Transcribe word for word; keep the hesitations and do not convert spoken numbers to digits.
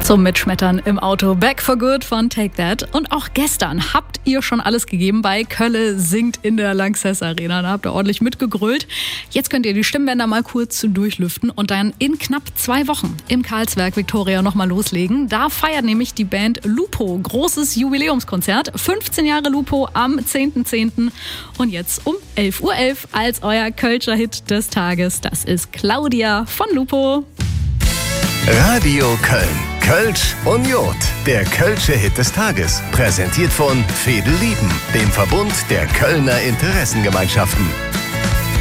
Zum Mitschmettern im Auto. Back for Good von Take That. Und auch gestern habt ihr schon alles gegeben bei Kölle singt in der Lanxess Arena. Da habt ihr ordentlich mitgegrölt. Jetzt könnt ihr die Stimmbänder mal kurz durchlüften und dann in knapp zwei Wochen im Karlswerk Victoria nochmal loslegen. Da feiert nämlich die Band Lupo. Großes Jubiläumskonzert. fünfzehn Jahre Lupo am zehnten zehnten Und jetzt um elf Uhr elf als euer Kölscher Hit des Tages. Das ist Claudia von Lupo. Radio Köln. Kölsch und Jod. Der Kölsche Hit des Tages. Präsentiert von Fedel Lieben, dem Verbund der Kölner Interessengemeinschaften.